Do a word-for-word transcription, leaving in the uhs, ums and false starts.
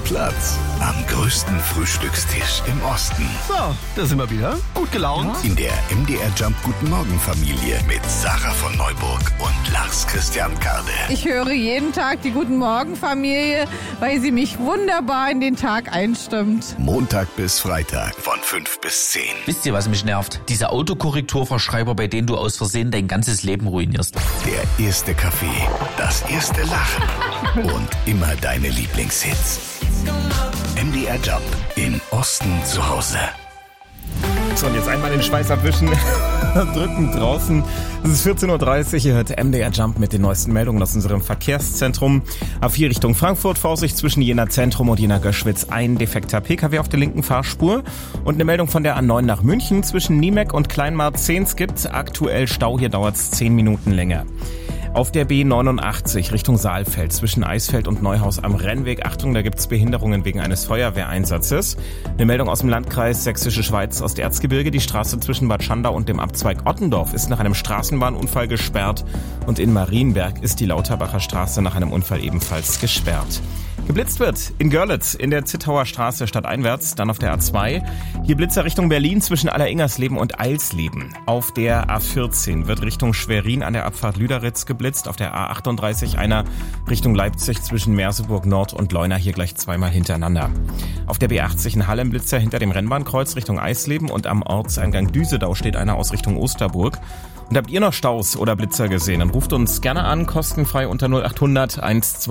Platz am größten Frühstückstisch im Osten. So, da sind wir wieder. Gut gelaunt. In der M D R Jump Guten Morgen Familie mit Sarah von Neuburg und Lars Christian Kade. Ich höre jeden Tag die Guten Morgen Familie, weil sie mich wunderbar in den Tag einstimmt. Montag bis Freitag von fünf bis zehn. Wisst ihr, was mich nervt? Diese Autokorrekturverschreiber, bei denen du aus Versehen dein ganzes Leben ruinierst. Der erste Kaffee, das erste Lachen und immer deine Lieblingshits. M D R Jump im Osten zu Hause. So, und jetzt einmal den Schweiß abwischen, drücken draußen. Es ist vierzehn Uhr dreißig, ihr hört M D R Jump mit den neuesten Meldungen aus unserem Verkehrszentrum. A vier Richtung Frankfurt, Vorsicht zwischen Jena Zentrum und Jena Göschwitz, ein defekter P K W auf der linken Fahrspur. Und eine Meldung von der A neun nach München zwischen Niemek und Kleinmarzehns gibt aktuell Stau, hier dauert es zehn Minuten länger. Auf der B neunundachtzig Richtung Saalfeld zwischen Eisfeld und Neuhaus am Rennweg. Achtung, da gibt's Behinderungen wegen eines Feuerwehreinsatzes. Eine Meldung aus dem Landkreis Sächsische Schweiz, aus der Erzgebirge. Die Straße zwischen Bad Schandau und dem Abzweig Ottendorf ist nach einem Straßenbahnunfall gesperrt. Und in Marienberg ist die Lauterbacher Straße nach einem Unfall ebenfalls gesperrt. Geblitzt wird in Görlitz in der Zittauer Straße stadteinwärts, dann auf der A zwei. Hier Blitzer Richtung Berlin zwischen Alleringersleben und Eilsleben. Auf der A vierzehn wird Richtung Schwerin an der Abfahrt Lüderitz geblitzt. Auf der A achtunddreißig einer Richtung Leipzig zwischen Merseburg Nord und Leuna, hier gleich zweimal hintereinander. Auf der B achtzig ein Hallenblitzer hinter dem Rennbahnkreuz Richtung Eisleben und am Ortseingang Düsedau steht einer aus Richtung Osterburg. Und habt ihr noch Staus oder Blitzer gesehen? Dann ruft uns gerne an, kostenfrei unter null acht hundert eins zwei.